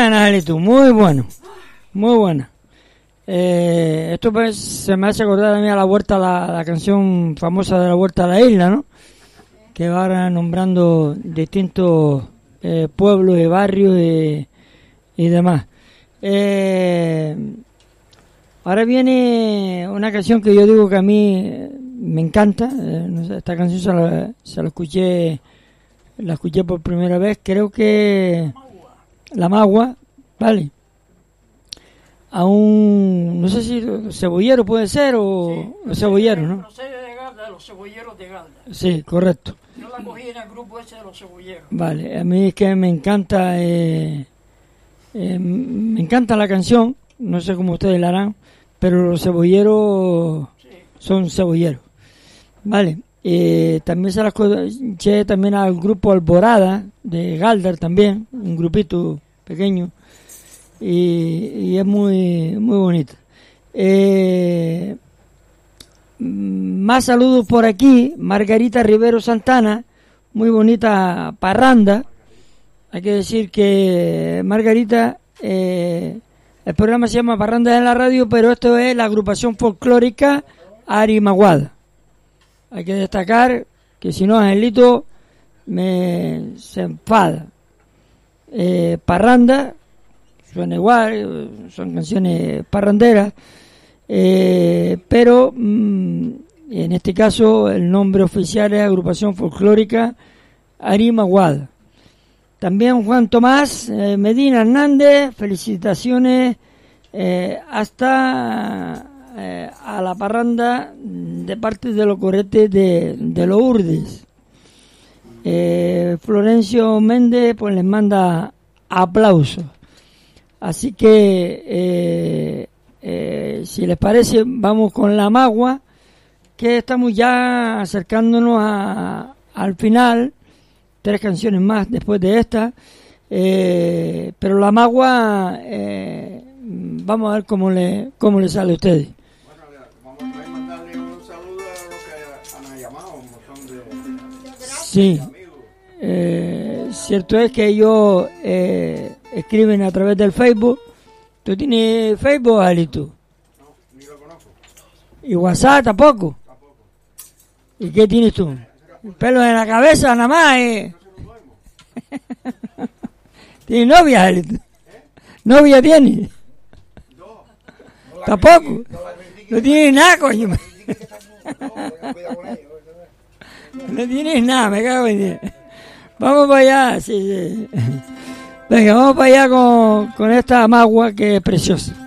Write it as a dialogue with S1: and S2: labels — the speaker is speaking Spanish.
S1: buena, Alito, muy bueno, muy buena. Esto pues se me hace acordar a mí a la vuelta, la canción famosa de la vuelta a la isla, ¿no? Que va nombrando distintos pueblos y barrios y demás. Ahora viene una canción que yo digo que a mí me encanta. No sé, esta canción se la escuché por primera vez, creo que La Magua, ¿vale? A un, no sé si cebollero puede ser o cebollero, ¿no?
S2: No sé de Galda, los cebolleros de Galda.
S1: Sí, correcto.
S2: Yo la cogí en el grupo ese de los cebolleros.
S1: Vale, a mí es que me encanta la canción, no sé cómo ustedes la harán, pero los cebolleros son cebolleros. Vale, también se las escuché también al grupo Alborada de Galdar también, un grupito pequeño, y es muy muy bonita. Más saludos por aquí. Margarita Rivero Santana, muy bonita parranda. Hay que decir que Margarita, el programa se llama Parranda en la Radio, pero esto es la agrupación folclórica Arimaguada. Hay que destacar que si no, Angelito se enfada. Parranda suena igual, son canciones parranderas, pero en este caso el nombre oficial es Agrupación Folclórica Arimaguada. También Juan Tomás Medina Hernández, felicitaciones hasta a la parranda de parte de los corretes de los Urdes. Florencio Méndez pues les manda aplausos. Así que si les parece, vamos con La Magua, que estamos ya acercándonos al final. 3 canciones más después de esta, pero La Magua, vamos a ver cómo le sale a ustedes.
S3: Bueno, vamos a mandarle un saludo a los que han llamado, un montón de
S1: Sí, cierto es que ellos escriben a través del Facebook. ¿Tú tienes Facebook, Alito?
S3: No, ni lo conozco.
S1: ¿Y WhatsApp tampoco?
S3: Tampoco.
S1: ¿Y qué tienes tú? Pelos en la cabeza nada más, ¿Tienes novia, Alito? ¿Novia tienes?
S3: No.
S1: ¿Tampoco? No tienes nada, coño. No tienes nada, me cago en Dios. Vamos para allá, sí. Venga, vamos para allá con esta Magua que es preciosa.